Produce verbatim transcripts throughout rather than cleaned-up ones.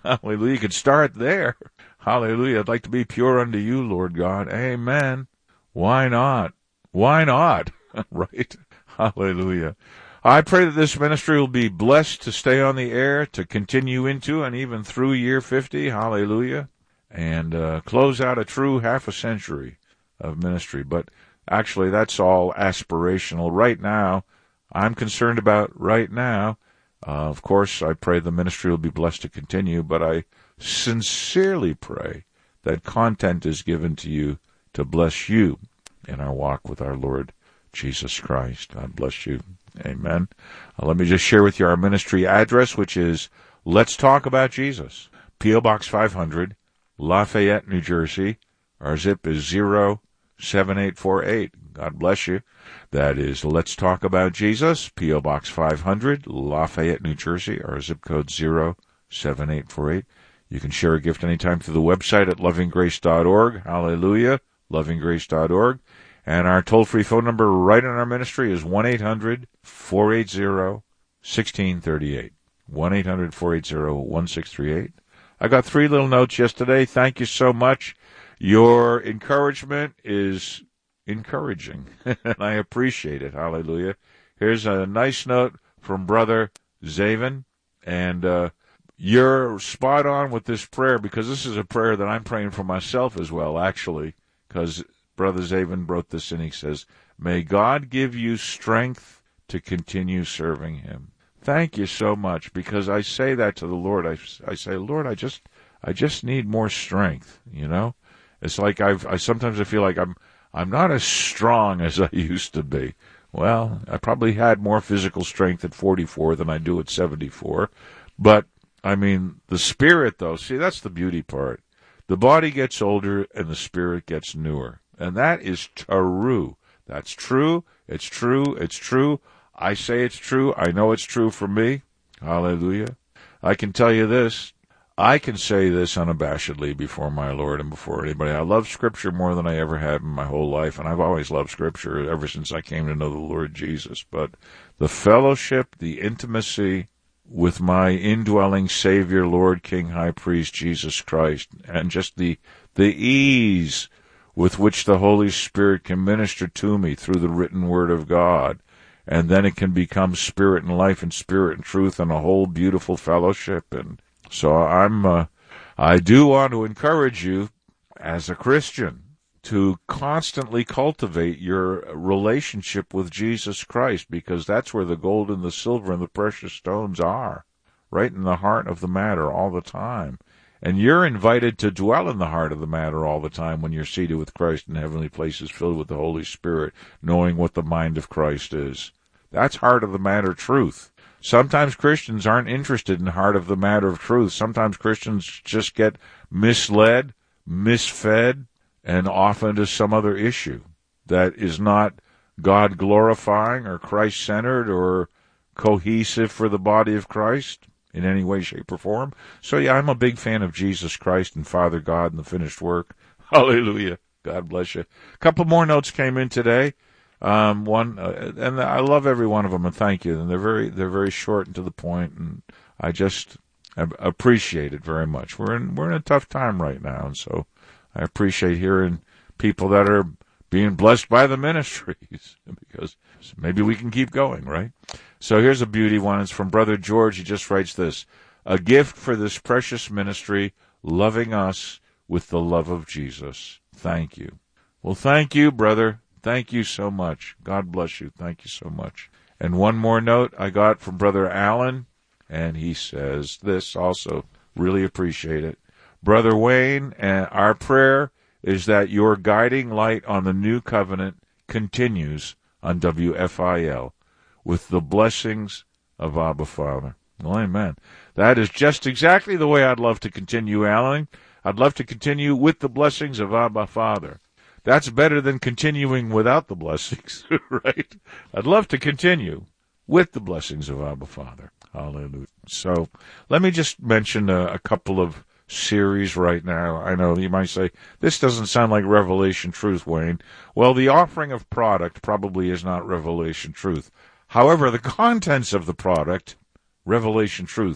Hallelujah. You could start there. Hallelujah. I'd like to be pure unto you, Lord God. Amen. Why not? Why not? Right? Hallelujah. I pray that this ministry will be blessed to stay on the air, to continue into and even through year fifty. Hallelujah. And uh, close out a true half a century of ministry. But actually, that's all aspirational. Right now, I'm concerned about right now. Uh, of course, I pray the ministry will be blessed to continue, but I sincerely pray that content is given to you to bless you in our walk with our Lord Jesus Christ. God bless you. Amen. Uh, let me just share with you our ministry address, which is Let's Talk About Jesus, P O. Box five hundred, Lafayette, New Jersey. Our zip is zero seven eight four eight. God bless you. That is Let's Talk About Jesus, P O. Box five hundred, Lafayette, New Jersey. Our zip code zero seven eight four eight. You can share a gift anytime through the website at loving grace dot org. Hallelujah. loving grace dot org. And our toll-free phone number right in our ministry is one eight hundred four eight zero one six three eight. one eight hundred four eight zero one six three eight. I got three little notes yesterday. Thank you so much. Your encouragement is encouraging, and I appreciate it. Hallelujah. Here's a nice note from Brother Zaven, and uh, you're spot on with this prayer, because this is a prayer that I'm praying for myself as well, actually, because Brother Zaven wrote this, and he says, may God give you strength to continue serving him. Thank you so much, because I say that to the Lord. I, I say, Lord, I just I just need more strength, you know? It's like I've I sometimes I feel like I'm I'm not as strong as I used to be. Well, I probably had more physical strength at forty-four than I do at seventy-four. But, I mean, the spirit, though, see, that's the beauty part. The body gets older and the spirit gets newer. And that is true. That's true. It's true. It's true. I say it's true. I know it's true for me. Hallelujah. I can tell you this. I can say this unabashedly before my Lord and before anybody. I love Scripture more than I ever have in my whole life, and I've always loved Scripture ever since I came to know the Lord Jesus. But the fellowship, the intimacy with my indwelling Savior, Lord, King, High Priest, Jesus Christ, and just the the ease with which the Holy Spirit can minister to me through the written Word of God, and then it can become spirit and life and spirit and truth and a whole beautiful fellowship. And so I'm, uh, I do want to encourage you as a Christian to constantly cultivate your relationship with Jesus Christ, because that's where the gold and the silver and the precious stones are, right in the heart of the matter all the time. And you're invited to dwell in the heart of the matter all the time when you're seated with Christ in heavenly places filled with the Holy Spirit, knowing what the mind of Christ is. That's heart of the matter truth. Sometimes Christians aren't interested in heart of the matter of truth. Sometimes Christians just get misled, misfed, and off into some other issue that is not God-glorifying or Christ-centered or cohesive for the body of Christ in any way, shape, or form. So, yeah, I'm a big fan of Jesus Christ and Father God and the finished work. Hallelujah. God bless you. A couple more notes came in today. Um, one, uh, and I love every one of them, and thank you. And they're very, they're very short and to the point, and I just appreciate it very much. We're in, we're in a tough time right now, and so I appreciate hearing people that are being blessed by the ministries, because maybe we can keep going, right? So here's a beauty one. It's from Brother George. He just writes this: a gift for this precious ministry, loving us with the love of Jesus. Thank you. Well, thank you, brother. Thank you so much. God bless you. Thank you so much. And one more note I got from Brother Allen, and he says this also. Really appreciate it. Brother Wayne, uh, our prayer is that your guiding light on the new covenant continues on W F I L with the blessings of Abba Father. Well, amen. That is just exactly the way I'd love to continue, Alan. I'd love to continue with the blessings of Abba Father. That's better than continuing without the blessings, right? I'd love to continue with the blessings of Abba Father. Hallelujah. So let me just mention a, a couple of series right now. I know you might say, this doesn't sound like Revelation Truth, Wayne. Well, the offering of product probably is not Revelation Truth. However, the contents of the product, Revelation Truth,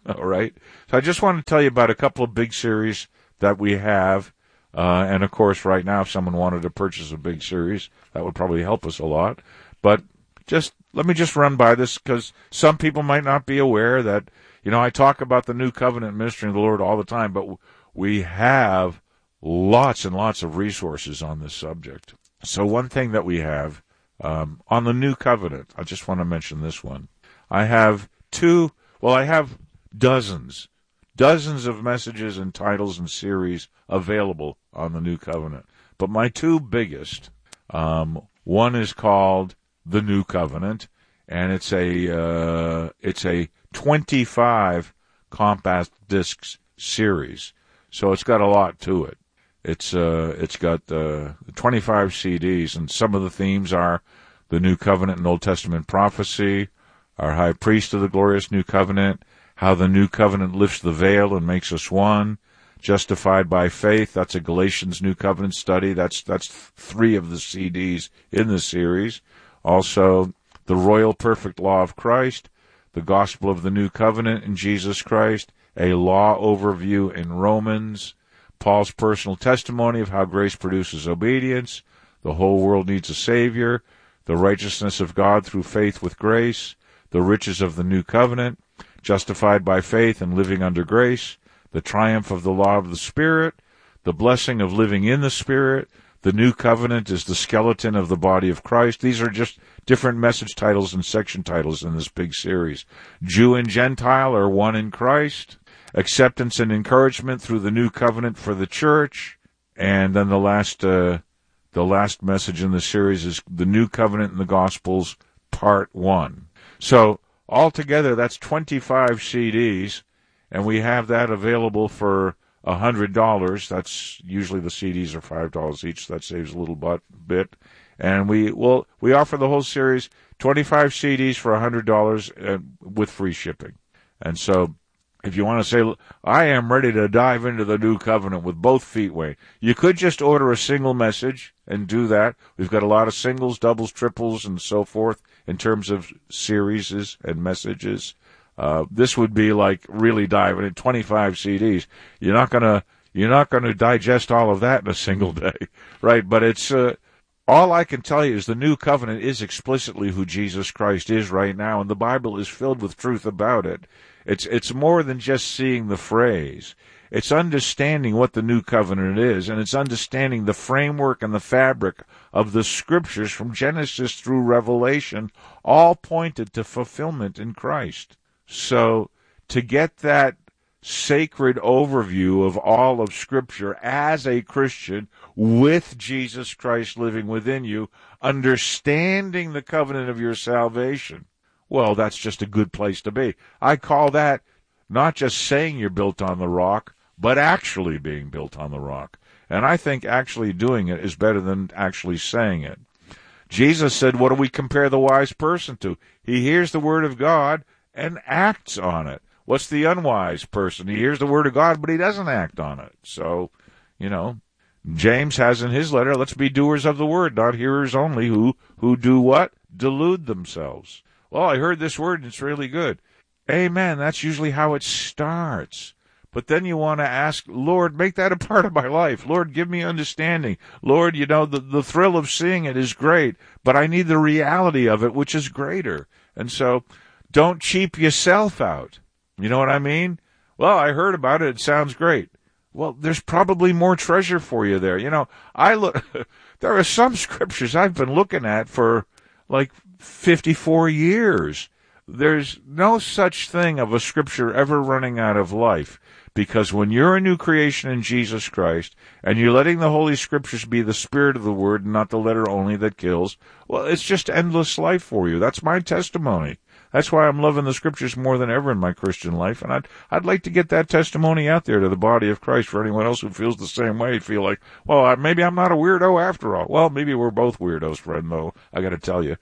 All right. So I just want to tell you about a couple of big series that we have. Uh, and, of course, right now, if someone wanted to purchase a big series, that would probably help us a lot. But just let me just run by this, because some people might not be aware that, you know, I talk about the New Covenant ministry of the Lord all the time, but we have lots and lots of resources on this subject. So one thing that we have um, on the New Covenant, I just want to mention this one. I have two, well, I have dozens, dozens of messages and titles and series available on the New Covenant. But my two biggest, um, one is called The New Covenant, and it's a uh, it's a twenty-five compact discs series, so it's got a lot to it. It's uh, it's got uh, twenty-five C Ds, and some of the themes are the New Covenant and Old Testament prophecy, our High Priest of the glorious New Covenant, how the New Covenant lifts the veil and makes us one, justified by faith. That's a Galatians New Covenant study. That's that's three of the C Ds in the series. Also, the Royal Perfect Law of Christ, the Gospel of the New Covenant in Jesus Christ, a law overview in Romans, Paul's personal testimony of how grace produces obedience, the whole world needs a Savior, the righteousness of God through faith with grace, the riches of the New Covenant, justified by faith and living under grace, the triumph of the law of the Spirit, the blessing of living in the Spirit, the New Covenant is the skeleton of the body of Christ. These are just different message titles and section titles in this big series. Jew and Gentile are one in Christ, acceptance and encouragement through the New Covenant for the church, and then the last uh, the last message in the series is the New Covenant in the Gospels, Part One. So altogether, that's twenty-five C Ds, and we have that available for one hundred dollars. That's usually the C Ds are five dollars each. So that saves a little but, bit. And we will we offer the whole series, twenty-five C Ds for one hundred dollars uh, with free shipping. And so if you want to say, I am ready to dive into the New Covenant with both feet weight, you could just order a single message and do that. We've got a lot of singles, doubles, triples, and so forth in terms of series and messages. Uh, this would be like really diving in twenty-five C Ds. You're not gonna you're not gonna digest all of that in a single day, right? But it's uh, all I can tell you is the New Covenant is explicitly who Jesus Christ is right now, and the Bible is filled with truth about it. It's it's more than just seeing the phrase. It's understanding what the New Covenant is, and it's understanding the framework and the fabric of the Scriptures from Genesis through Revelation, all pointed to fulfillment in Christ. So to get that sacred overview of all of Scripture as a Christian with Jesus Christ living within you, understanding the covenant of your salvation, well, that's just a good place to be. I call that not just saying you're built on the rock, but actually being built on the rock. And I think actually doing it is better than actually saying it. Jesus said, what do we compare the wise person to? He hears the word of God and acts on it. What's the unwise person? He hears the word of God, but he doesn't act on it. So, you know, James has in his letter, let's be doers of the word, not hearers only, who who do what? Delude themselves. Well, I heard this word and it's really good. Amen. That's usually how it starts. But then you want to ask, Lord, make that a part of my life. Lord, give me understanding. Lord, you know, the, the thrill of seeing it is great, but I need the reality of it, which is greater. And so don't cheap yourself out. You know what I mean? Well, I heard about it. It sounds great. Well, there's probably more treasure for you there. You know, I look, there are some scriptures I've been looking at for like fifty-four years. There's no such thing of a scripture ever running out of life, because when you're a new creation in Jesus Christ and you're letting the Holy Scriptures be the spirit of the word and not the letter only that kills, well, it's just endless life for you. That's my testimony. That's why I'm loving the Scriptures more than ever in my Christian life, and I'd I'd like to get that testimony out there to the body of Christ for anyone else who feels the same way. Feel like, well, maybe I'm not a weirdo after all. Well, maybe we're both weirdos, friend, though, I got to tell you.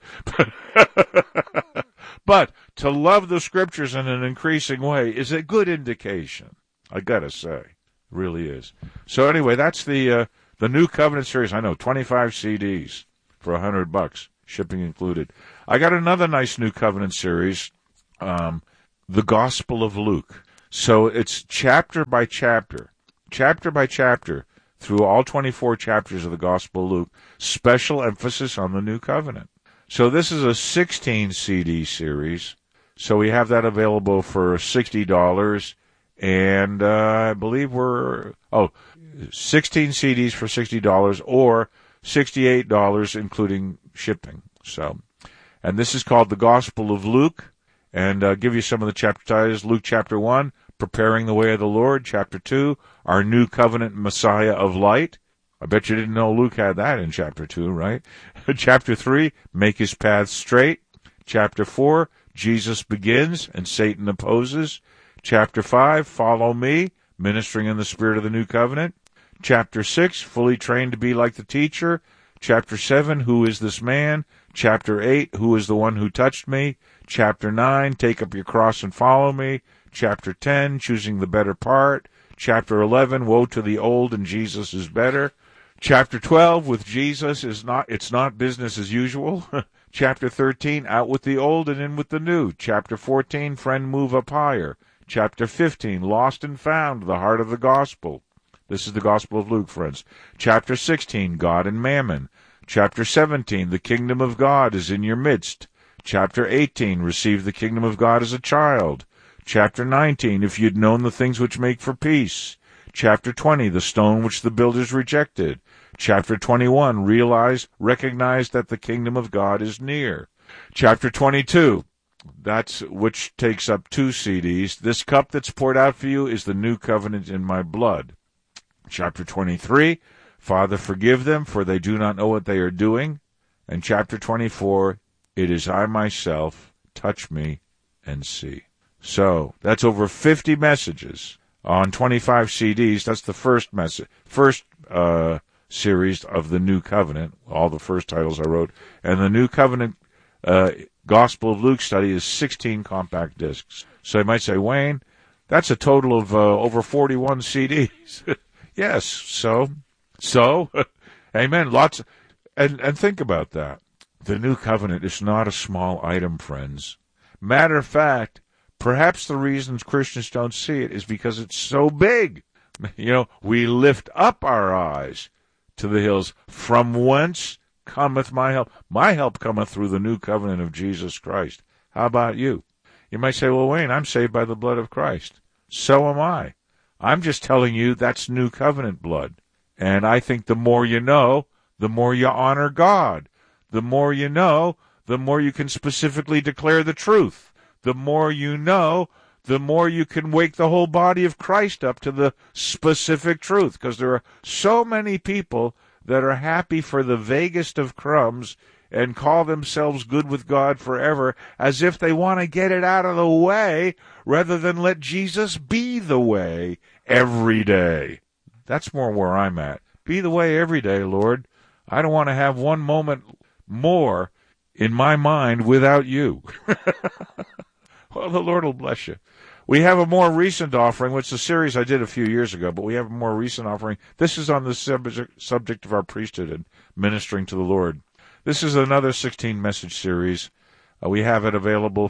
But to love the Scriptures in an increasing way is a good indication, I got to say. It really is. So anyway, that's the uh, the New Covenant series. I know, twenty-five C Ds for a hundred bucks, shipping included. I got another nice New Covenant series, um, The Gospel of Luke. So it's chapter by chapter, chapter by chapter, through all twenty-four chapters of the Gospel of Luke, special emphasis on the New Covenant. So this is a sixteen C D series. So we have that available for sixty dollars. And uh, I believe we're, oh, sixteen C Ds for sixty dollars or sixty-eight dollars including shipping. So, and this is called The Gospel of Luke. And I'll uh, give you some of the chapter titles. Luke chapter one, Preparing the Way of the Lord. Chapter two, Our New Covenant Messiah of Light. I bet you didn't know Luke had that in chapter two, right? Chapter three, Make His Path Straight. Chapter four, Jesus Begins and Satan Opposes. Chapter five, Follow Me, Ministering in the Spirit of the New Covenant. Chapter six, Fully Trained to Be Like the Teacher. Chapter seven, Who is This Man? Chapter eight, Who is the One Who Touched Me? Chapter nine, Take Up Your Cross and Follow Me. Chapter ten, Choosing the Better Part. Chapter eleven, Woe to the Old and Jesus is Better. Chapter twelve, With Jesus is not, it's not business as usual. Chapter thirteen, Out with the Old and In with the New. Chapter fourteen, Friend Move Up Higher. Chapter fifteen, Lost and Found, the Heart of the Gospel. This is the Gospel of Luke, friends. Chapter sixteen, God and Mammon. Chapter seventeen, The Kingdom of God is in your midst. Chapter eighteen, Receive the Kingdom of God as a child. Chapter nineteen, If you'd known the things which make for peace. Chapter twenty, The stone which the builders rejected. Chapter twenty-one, Realize, recognize that the kingdom of God is near. Chapter twenty-two, that's which takes up two C Ds. This cup that's poured out for you is the new covenant in my blood. Chapter twenty-three, Father, forgive them, for they do not know what they are doing. And chapter twenty-four, It is I myself, touch me and see. So that's over fifty messages on twenty-five C Ds. That's the first message, first uh, series of the New Covenant. All the first titles I wrote, and the New Covenant uh, Gospel of Luke study is sixteen compact discs. So you might say, Wayne, that's a total of uh, over forty-one C Ds. Yes. So, so, amen. Lots, and and think about that. The New Covenant is not a small item, friends. Matter of fact, perhaps the reasons Christians don't see it is because it's so big. You know, we lift up our eyes to the hills. From whence cometh my help? My help cometh through the new covenant of Jesus Christ. How about you? You might say, well, Wayne, I'm saved by the blood of Christ. So am I. I'm just telling you that's new covenant blood. And I think the more you know, the more you honor God. The more you know, the more you can specifically declare the truth. The more you know, the more you can wake the whole body of Christ up to the specific truth. Because there are so many people that are happy for the vaguest of crumbs and call themselves good with God forever, as if they want to get it out of the way rather than let Jesus be the way every day. That's more where I'm at. Be the way every day, Lord. I don't want to have one moment more in my mind without you. Well, the Lord will bless you. We have a more recent offering, which is a series I did a few years ago, but we have a more recent offering. This is on the subject, subject of our priesthood and ministering to the Lord. This is another sixteen-message series. Uh, we have it available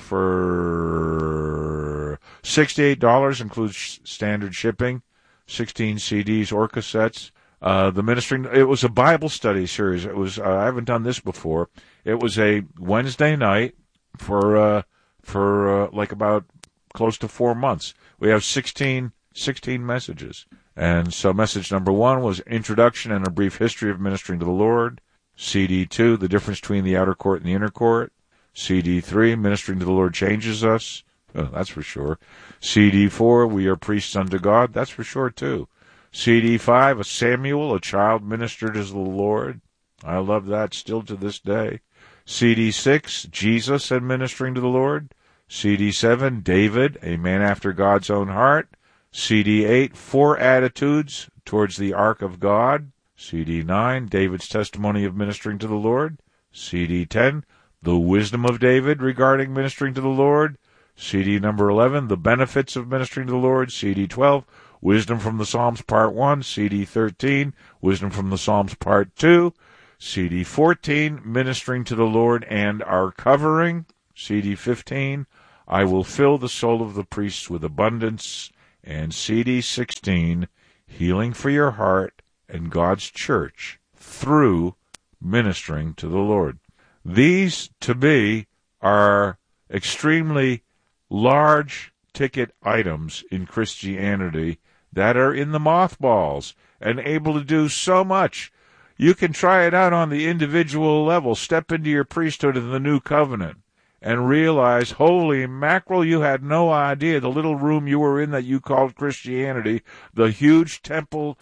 for sixty-eight dollars, includes standard shipping, sixteen C Ds or cassettes. Uh, the ministering, it was a Bible study series. It was, uh, I haven't done this before. It was a Wednesday night for, uh, for, uh, like about close to four months. We have sixteen, sixteen messages. And so message number one was Introduction and a Brief History of Ministering to the Lord. C D two, The Difference Between the Outer Court and the Inner Court. C D three, Ministering to the Lord Changes Us. Oh, that's for sure. C D four, We Are Priests Unto God. That's for sure, too. C D five, A Samuel, A Child Ministered as the Lord. I love that still to this day. C D six, Jesus and Ministering to the Lord. C D seven, David, A Man After God's Own Heart. C D eight, Four Attitudes Towards the Ark of God. C D nine, David's Testimony of Ministering to the Lord. C D ten, The Wisdom of David Regarding Ministering to the Lord. C D number eleven, The Benefits of Ministering to the Lord. C D twelve, Wisdom from the Psalms Part one. C D thirteen, Wisdom from the Psalms Part two. C D fourteen, Ministering to the Lord and Our Covering. C D fifteen, I Will Fill the Soul of the Priests with Abundance. and C D sixteen, Healing for Your Heart and God's Church Through Ministering to the Lord. These, to me, are extremely large ticket items in Christianity that are in the mothballs and able to do so much. You can try it out on the individual level. Step into your priesthood in the new covenant and realize, holy mackerel, you had no idea the little room you were in that you called Christianity, the huge temple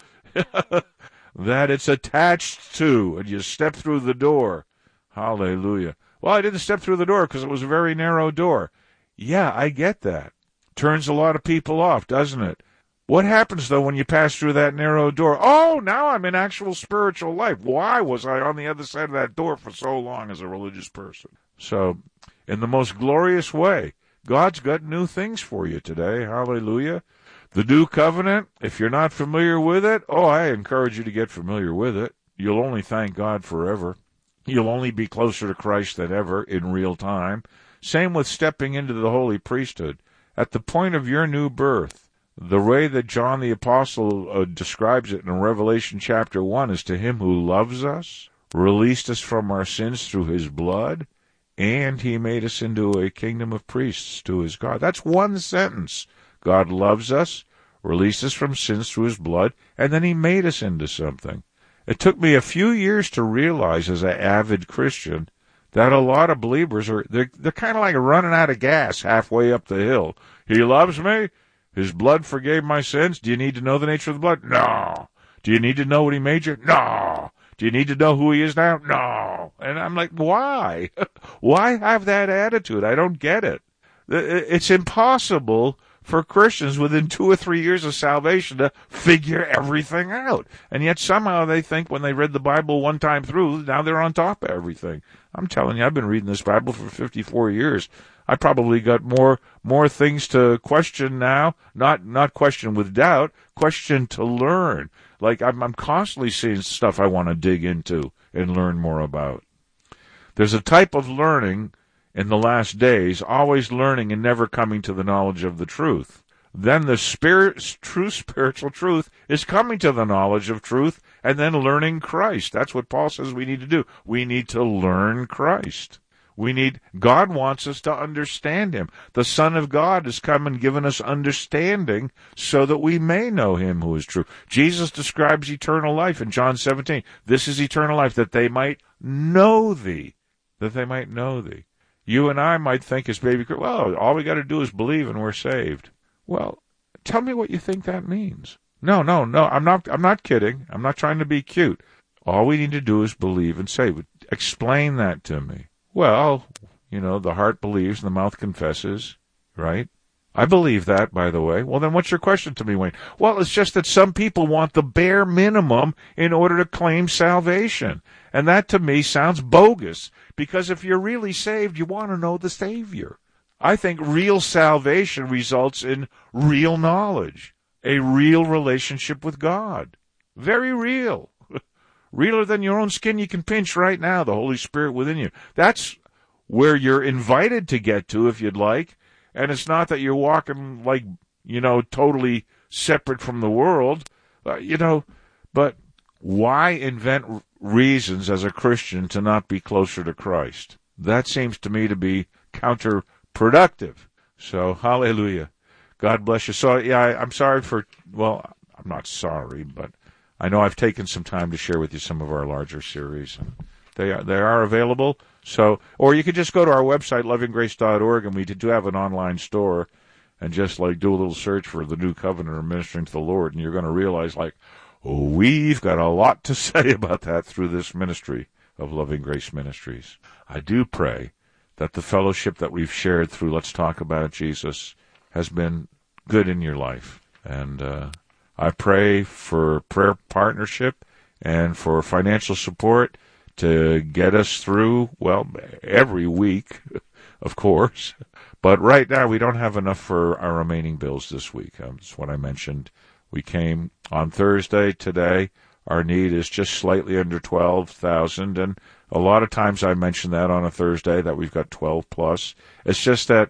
that it's attached to, and you step through the door. Hallelujah. Well, I didn't step through the door because it was a very narrow door. Yeah, I get that. Turns a lot of people off, doesn't it? What happens, though, when you pass through that narrow door? Oh, now I'm in actual spiritual life. Why was I on the other side of that door for so long as a religious person? So, in the most glorious way, God's got new things for you today. Hallelujah. The new covenant, if you're not familiar with it, oh, I encourage you to get familiar with it. You'll only thank God forever. You'll only be closer to Christ than ever in real time. Same with stepping into the holy priesthood. At the point of your new birth, the way that John the Apostle uh, describes it in Revelation chapter one is to him who loves us, released us from our sins through his blood, and he made us into a kingdom of priests to his God. That's one sentence. God loves us, released us from sins through his blood, and then he made us into something. It took me a few years to realize as an avid Christian that a lot of believers are, they're, they're kind of like running out of gas halfway up the hill. He loves me. His blood forgave my sins. Do you need to know the nature of the blood? No. Do you need to know what he made you? No. Do you need to know who he is now? No. And I'm like, why? Why have that attitude? I don't get it. It's impossible for Christians within two or three years of salvation to figure everything out. And yet somehow they think when they read the Bible one time through, now they're on top of everything. I'm telling you, I've been reading this Bible for fifty-four years. I probably got more more things to question now, not not question with doubt, question to learn. Like I'm, I'm constantly seeing stuff I want to dig into and learn more about. There's a type of learning in the last days, always learning and never coming to the knowledge of the truth. Then the spirit, true spiritual truth is coming to the knowledge of truth and then learning Christ. That's what Paul says we need to do. We need to learn Christ. We need, God wants us to understand him. The Son of God has come and given us understanding so that we may know him who is true. Jesus describes eternal life in John seventeen. This is eternal life, that they might know thee. That they might know thee. You and I might think as baby, well, all we got to do is believe and we're saved. Well, tell me what you think that means. No, no, no, I'm not, I'm not kidding. I'm not trying to be cute. All we need to do is believe and save. Explain that to me. Well, you know, the heart believes and the mouth confesses, right? I believe that, by the way. Well, then what's your question to me, Wayne? Well, it's just that some people want the bare minimum in order to claim salvation. And that, to me, sounds bogus. Because if you're really saved, you want to know the Savior. I think real salvation results in real knowledge, a real relationship with God. Very real. Realer than your own skin you can pinch right now, the Holy Spirit within you. That's where you're invited to get to, if you'd like. And it's not that you're walking like, you know, totally separate from the world, uh, you know. But why invent r- reasons as a Christian to not be closer to Christ? That seems to me to be counterproductive. So, hallelujah. God bless you. So, yeah, I, I'm sorry for, well, I'm not sorry, but I know I've taken some time to share with you some of our larger series. And they are, they are available. So, or you could just go to our website, loving grace dot org, and we do have an online store, and just like do a little search for the New Covenant or Ministering to the Lord, and you're going to realize, like, oh, we've got a lot to say about that through this ministry of Loving Grace Ministries. I do pray that the fellowship that we've shared through Let's Talk About Jesus has been good in your life. And uh, I pray for prayer partnership and for financial support to get us through, well, every week, of course. But right now we don't have enough for our remaining bills this week. Um, that's what I mentioned. We came on Thursday today. Our need is just slightly under twelve thousand, and a lot of times I mention that on a Thursday that we've got twelve plus. It's just that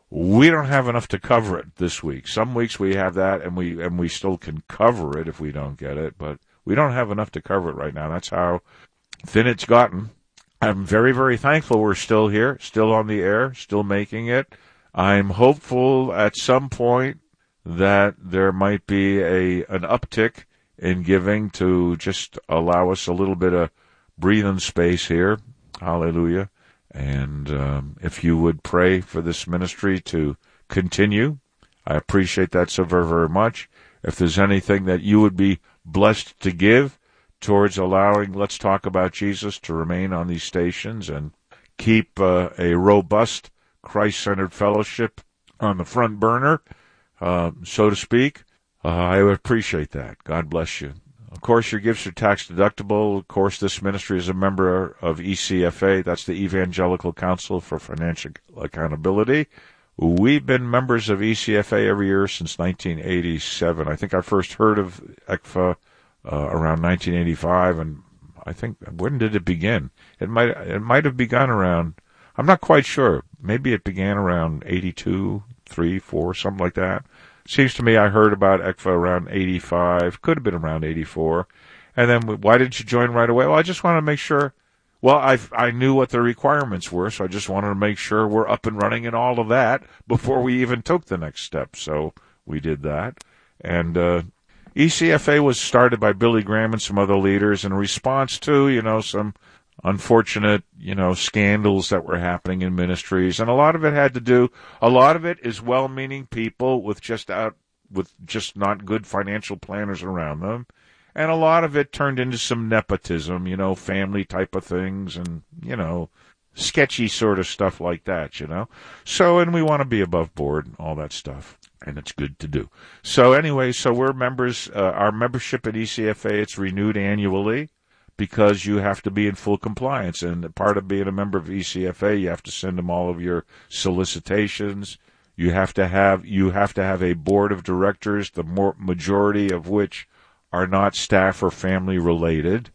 we don't have enough to cover it this week. Some weeks we have that, and we and we still can cover it if we don't get it, but we don't have enough to cover it right now. That's how thin it's gotten. I'm very, very thankful we're still here, still on the air, still making it. I'm hopeful at some point that there might be a an uptick in giving to just allow us a little bit of breathing space here. Hallelujah. And um, if you would pray for this ministry to continue, I appreciate that so very, very much. If there's anything that you would be blessed to give towards allowing Let's Talk About Jesus to remain on these stations and keep uh, a robust Christ-centered fellowship on the front burner, uh, so to speak, uh, I would appreciate that. God bless you. Of course, your gifts are tax deductible. Of course, this ministry is a member of E C F A. That's the Evangelical Council for Financial Accountability. We've been members of E C F A every year since nineteen eighty-seven. I think I first heard of E C F A uh, around nineteen eighty-five, and I think, when did it begin? It might it might have begun around, I'm not quite sure. Maybe it began around eighty-two, three, four, something like that. Seems to me I heard about E C F A around eighty-five, could have been around eighty-four. And then, why didn't you join right away? Well, I just wanted to make sure, well, I I knew what the requirements were, so I just wanted to make sure we're up and running and all of that before we even took the next step. So we did that. And uh, E C F A was started by Billy Graham and some other leaders in response to, you know, some unfortunate, you know, scandals that were happening in ministries. And a lot of it had to do, a lot of it is well-meaning people with just out, with just not good financial planners around them. And a lot of it turned into some nepotism, you know, family type of things and, you know, sketchy sort of stuff like that, you know. So, and we want to be above board and all that stuff. And it's good to do. So anyway, so we're members, uh, our membership at E C F A, it's renewed annually, because you have to be in full compliance. And part of being a member of E C F A, you have to send them all of your solicitations. You have to have you have to have a board of directors, the more, majority of which are not staff or family related.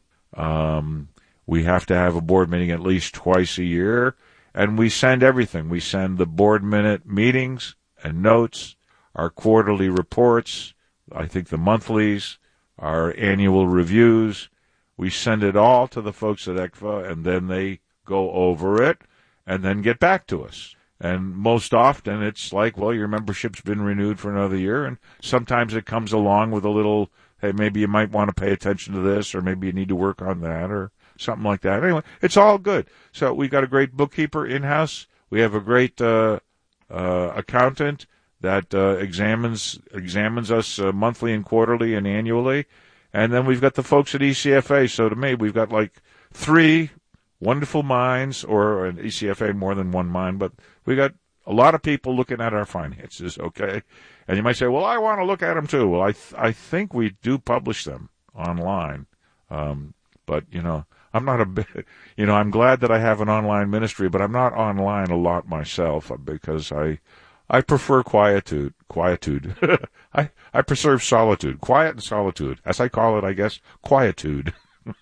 Um, we have to have a board meeting at least twice a year. And we send everything. We send the board minute meetings and notes, our quarterly reports, I think the monthlies, our annual reviews. We send it all to the folks at E C F A, and then they go over it and then get back to us. And most often it's like, well, your membership's been renewed for another year, and sometimes it comes along with a little, hey, maybe you might want to pay attention to this, or maybe you need to work on that, or something like that. Anyway, it's all good. So we've got a great bookkeeper in-house. We have a great uh, uh, accountant that uh, examines examines us uh, monthly and quarterly and annually. And then we've got the folks at E C F A. So to me, we've got like three wonderful minds, or an E C F A more than one mind, but we got a lot of people looking at our finances, okay? And you might say, well, I want to look at them too. Well, I th- I think we do publish them online. Um, but, you know, I'm not a bit, you know, I'm glad that I have an online ministry, but I'm not online a lot myself because I... I prefer quietude. Quietude. I, I preserve solitude. Quiet and solitude. As I call it, I guess, quietude.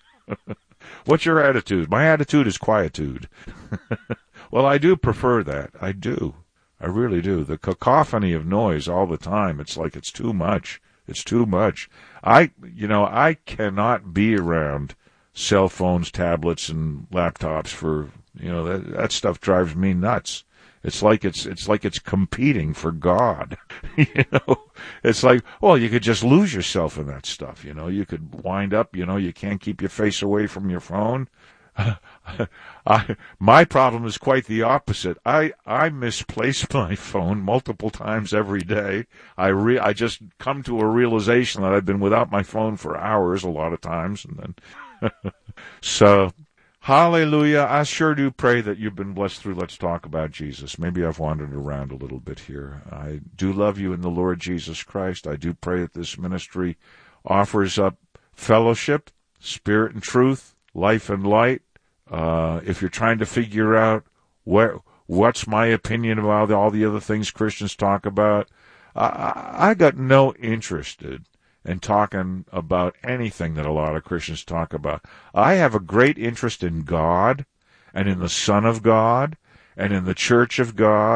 What's your attitude? My attitude is quietude. Well, I do prefer that. I do. I really do. The cacophony of noise all the time, it's like it's too much. It's too much. I, you know, I cannot be around cell phones, tablets, and laptops for, you know, that, that stuff drives me nuts. It's like it's it's like it's competing for God, you know. It's like, well, you could just lose yourself in that stuff, you know. You could wind up, you know, you can't keep your face away from your phone. I, my problem is quite the opposite. I I misplace my phone multiple times every day. I re I just come to a realization that I've been without my phone for hours a lot of times, and then so. Hallelujah. I sure do pray that you've been blessed through Let's Talk About Jesus. Maybe I've wandered around a little bit here. I do love you in the Lord Jesus Christ. I do pray that this ministry offers up fellowship, spirit and truth, life and light. Uh, if you're trying to figure out where, what's my opinion about all the other things Christians talk about, I, I got no interest in. And talking about anything that a lot of Christians talk about. I have a great interest in God and in the Son of God and in the Church of God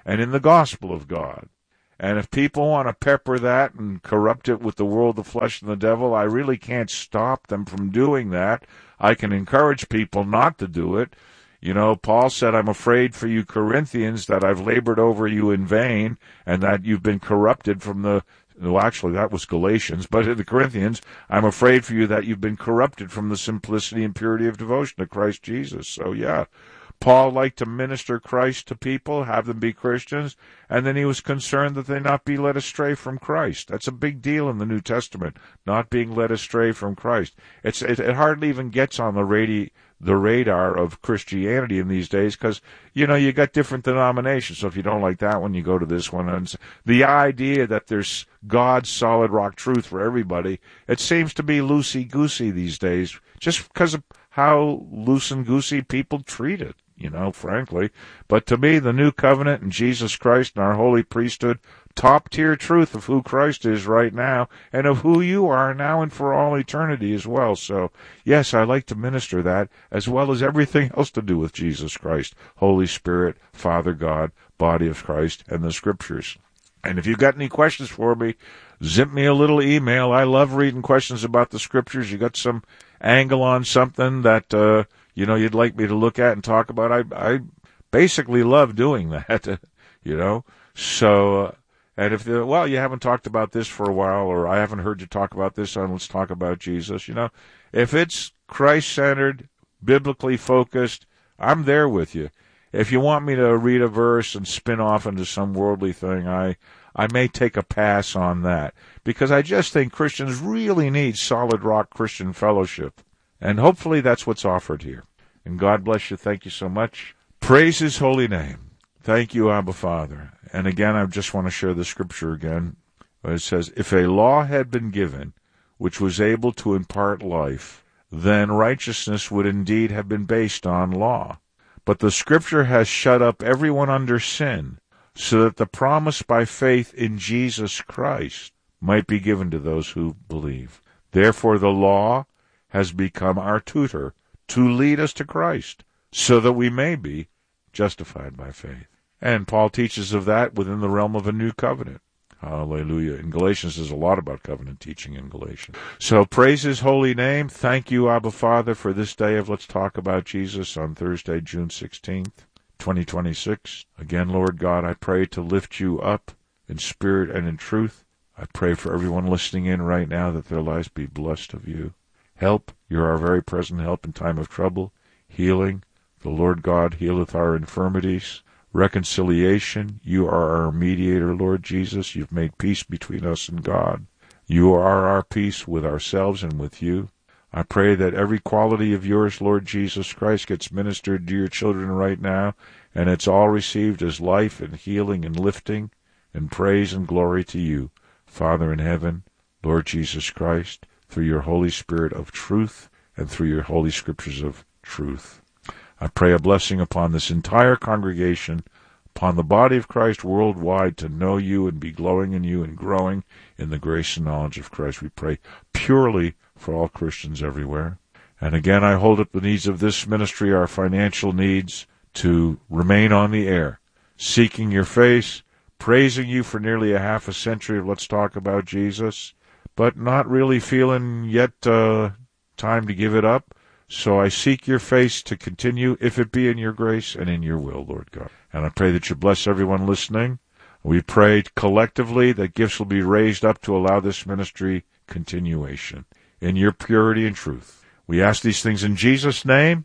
and in the gospel of God. And if people want to pepper that and corrupt it with the world, the flesh, and the devil, I really can't stop them from doing that. I can encourage people not to do it. You know, Paul said, I'm afraid for you Corinthians that I've labored over you in vain and that you've been corrupted from the, well, actually that was Galatians, but in the Corinthians, I'm afraid for you that you've been corrupted from the simplicity and purity of devotion to Christ Jesus. So yeah, Paul liked to minister Christ to people, have them be Christians, and then he was concerned that they not be led astray from Christ. That's a big deal in the New Testament, not being led astray from Christ. It's it, it hardly even gets on the radi- the radar of Christianity in these days because, you know, you got different denominations. So if you don't like that one, you go to this one. And the idea that there's God's solid rock truth for everybody, it seems to be loosey-goosey these days just because of how loose and goosey people treat it. You know, frankly. But to me, the new covenant and Jesus Christ and our holy priesthood, top-tier truth of who Christ is right now and of who you are now and for all eternity as well. So, yes, I like to minister that as well as everything else to do with Jesus Christ, Holy Spirit, Father God, body of Christ, and the Scriptures. And if you've got any questions for me, zip me a little email. I love reading questions about the Scriptures. You got some angle on something that, uh, you know, you'd like me to look at and talk about. I I basically love doing that, you know. So, uh, and if, the, well, you haven't talked about this for a while, or I haven't heard you talk about this on Let's Talk About Jesus, you know. If it's Christ-centered, biblically focused, I'm there with you. If you want me to read a verse and spin off into some worldly thing, I I may take a pass on that, because I just think Christians really need solid rock Christian fellowship. And hopefully that's what's offered here. And God bless you. Thank you so much. Praise His holy name. Thank you, Abba Father. And again, I just want to share the scripture again. It says, if a law had been given which was able to impart life, then righteousness would indeed have been based on law. But the scripture has shut up everyone under sin, so that the promise by faith in Jesus Christ might be given to those who believe. Therefore the law has become our tutor to lead us to Christ, so that we may be justified by faith. And Paul teaches of that within the realm of a new covenant. Hallelujah. In Galatians, there's a lot about covenant teaching in Galatians. So praise His holy name. Thank you, Abba Father, for this day of Let's Talk About Jesus on Thursday, June sixteenth, twenty twenty-six. Again, Lord God, I pray to lift you up in spirit and in truth. I pray for everyone listening in right now that their lives be blessed of you. Help, you're our very present help in time of trouble. Healing, the Lord God healeth our infirmities. Reconciliation, you are our mediator, Lord Jesus. You've made peace between us and God. You are our peace with ourselves and with you. I pray that every quality of yours, Lord Jesus Christ, gets ministered to your children right now, and it's all received as life and healing and lifting and praise and glory to you, Father in heaven, Lord Jesus Christ, through your Holy Spirit of truth and through your Holy Scriptures of truth. I pray a blessing upon this entire congregation, upon the body of Christ worldwide, to know you and be glowing in you and growing in the grace and knowledge of Christ. We pray purely for all Christians everywhere. And again, I hold up the needs of this ministry, our financial needs, to remain on the air, seeking your face, praising you for nearly a half a century of Let's Talk About Jesus, but not really feeling yet uh, time to give it up. So I seek your face to continue, if it be in your grace and in your will, Lord God. And I pray that you bless everyone listening. We pray collectively that gifts will be raised up to allow this ministry continuation in your purity and truth. We ask these things in Jesus' name.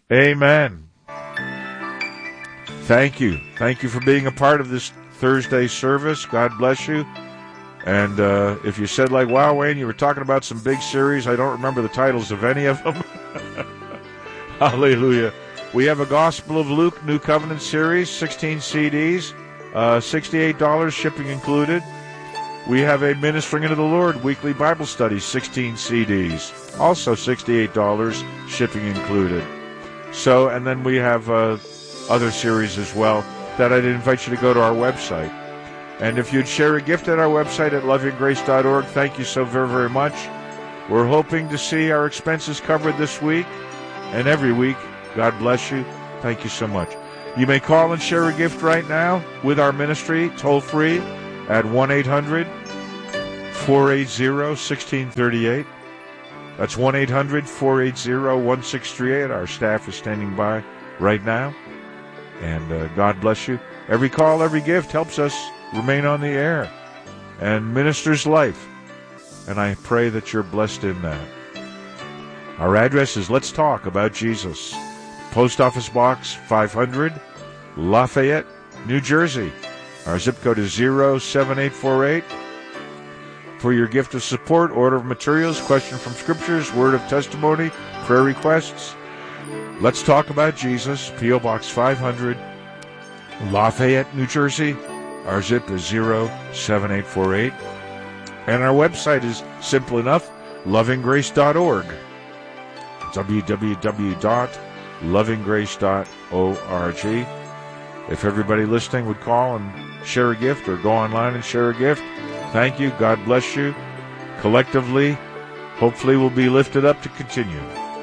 Amen. Thank you. Thank you for being a part of this Thursday service. God bless you. And uh, if you said, like, wow, Wayne, you were talking about some big series, I don't remember the titles of any of them. Hallelujah. We have a Gospel of Luke New Covenant series, sixteen C Ds, uh, sixty-eight dollars, shipping included. We have a Ministering into the Lord weekly Bible study, sixteen C Ds, also sixty-eight dollars, shipping included. So, and then we have uh, other series as well that I'd invite you to go to our website. And if you'd share a gift at our website at loving grace dot org, thank you so very, very much. We're hoping to see our expenses covered this week and every week. God bless you. Thank you so much. You may call and share a gift right now with our ministry, toll free, at one eight hundred four eight zero one six three eight. That's one eight hundred four eight zero one six three eight. Our staff is standing by right now. And uh, God bless you. Every call, every gift helps us remain on the air and ministers life. And I pray that you're blessed in that. Our address is Let's Talk About Jesus. Post Office Box five hundred, Lafayette, New Jersey. Our zip code is zero seven eight four eight. For your gift of support, order of materials, question from scriptures, word of testimony, prayer requests, Let's Talk About Jesus, P O Box five hundred, Lafayette, New Jersey. Our zip is zero seven eight four eight. And our website is simple enough, loving grace dot org. w w w dot loving grace dot org. If everybody listening would call and share a gift or go online and share a gift, thank you. God bless you. Collectively, hopefully we'll be lifted up to continue.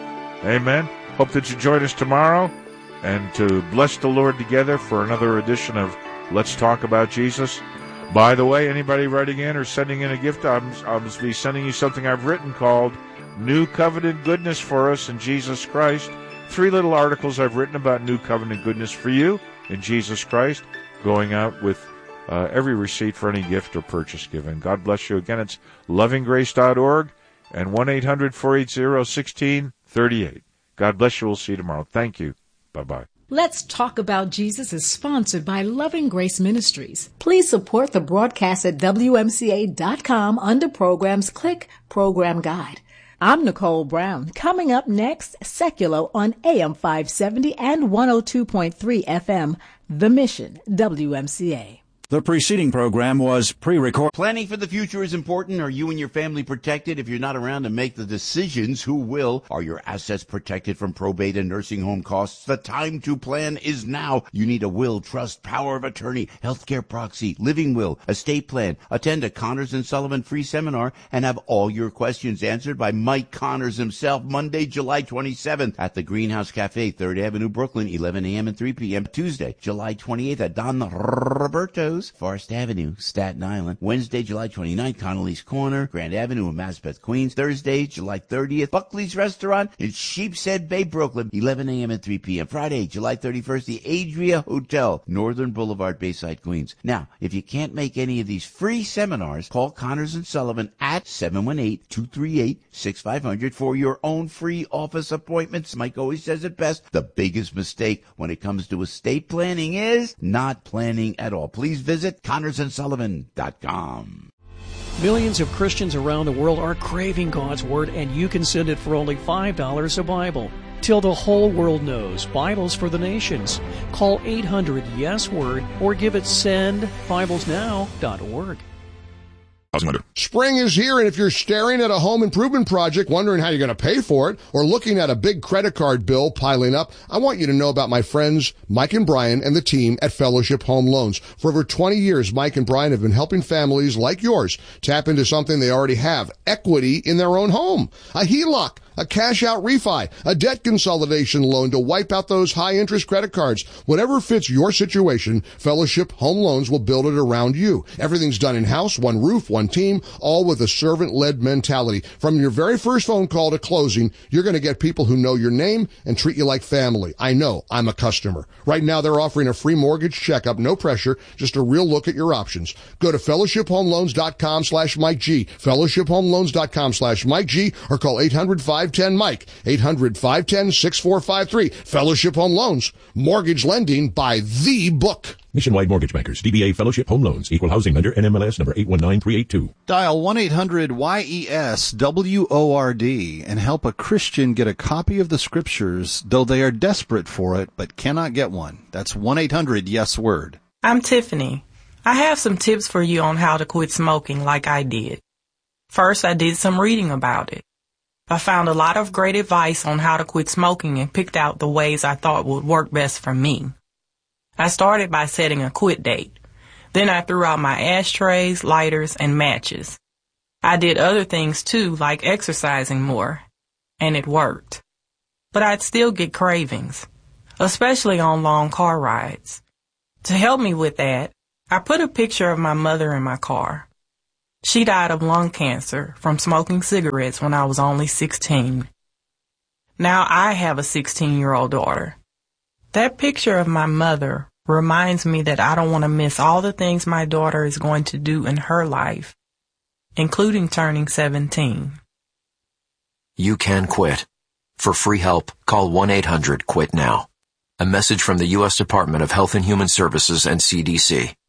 Amen. Hope that you join us tomorrow and to bless the Lord together for another edition of Let's Talk About Jesus. By the way, anybody writing in or sending in a gift, I'm, I'll be sending you something I've written called New Covenant Goodness for Us in Jesus Christ. Three little articles I've written about New Covenant Goodness for you in Jesus Christ, going out with uh, every receipt for any gift or purchase given. God bless you. Again, it's loving grace dot org and one eight hundred four eight zero one six three eight. God bless you. We'll see you tomorrow. Thank you. Bye-bye. Let's Talk About Jesus is sponsored by Loving Grace Ministries. Please support the broadcast at W M C A dot com under Programs. Click Program Guide. I'm Nicole Brown. Coming up next, Secular on A M five seventy and one oh two point three F M, The Mission, W M C A. The preceding program was pre-recorded. Planning for the future is important. Are you and your family protected? If you're not around to make the decisions, who will? Are your assets protected from probate and nursing home costs? The time to plan is now. You need a will, trust, power of attorney, healthcare proxy, living will, estate plan. Attend a Connors and Sullivan free seminar and have all your questions answered by Mike Connors himself, Monday, July twenty-seventh at the Greenhouse Cafe, third Avenue, Brooklyn, eleven a.m. and three p.m. Tuesday, July twenty-eighth at Don Roberto's, Forest Avenue, Staten Island. Wednesday, July twenty-ninth, Connolly's Corner, Grand Avenue in Maspeth, Queens. Thursday, July thirtieth, Buckley's Restaurant in Sheepshead Bay, Brooklyn, eleven a.m. and three p.m. Friday, July thirty-first, the Adria Hotel, Northern Boulevard, Bayside, Queens. Now, if you can't make any of these free seminars, call Connors and Sullivan at seven one eight, two three eight, six five zero zero for your own free office appointments. Mike always says it best. The biggest mistake when it comes to estate planning is not planning at all. Please visit Connors and Sullivan dot com. Millions of Christians around the world are craving God's Word, and you can send it for only five dollars a Bible. Till the whole world knows, Bibles for the Nations. Call eight hundred yes word or give it send bibles now dot org. Spring is here, and if you're staring at a home improvement project, wondering how you're going to pay for it, or looking at a big credit card bill piling up, I want you to know about my friends Mike and Brian and the team at Fellowship Home Loans. For over twenty years, Mike and Brian have been helping families like yours tap into something they already have, equity in their own home. A H E L O C, a cash-out refi, a debt consolidation loan to wipe out those high-interest credit cards. Whatever fits your situation, Fellowship Home Loans will build it around you. Everything's done in-house, one roof, one team, all with a servant-led mentality. From your very first phone call to closing, you're going to get people who know your name and treat you like family. I know. I'm a customer. Right now, they're offering a free mortgage checkup, no pressure, just a real look at your options. Go to fellowship home loans dot com slash Mike G, fellowship home loans dot com slash Mike G, or call eight hundred five ten Mike, eight hundred five ten six four five three. Fellowship Home Loans, mortgage lending by the book. Nationwide Mortgage Bankers, D B A Fellowship Home Loans, Equal Housing Lender, N M L S number eight one nine three eight two. Dial one eight hundred Y E S W O R D and help a Christian get a copy of the Scriptures, though they are desperate for it but cannot get one. That's one eight hundred yes word. I'm Tiffany. I have some tips for you on how to quit smoking like I did. First, I did some reading about it. I found a lot of great advice on how to quit smoking and picked out the ways I thought would work best for me. I started by setting a quit date. Then I threw out my ashtrays, lighters, and matches. I did other things too, like exercising more, and it worked. But I'd still get cravings. especially on long car rides. To help me with that, I put a picture of my mother in my car. She died of lung cancer from smoking cigarettes when I was only sixteen. Now I have a sixteen-year-old daughter. That picture of my mother reminds me that I don't want to miss all the things my daughter is going to do in her life, including turning seventeen. You can quit. For free help, call one eight hundred quit now. A message from the U S Department of Health and Human Services and C D C.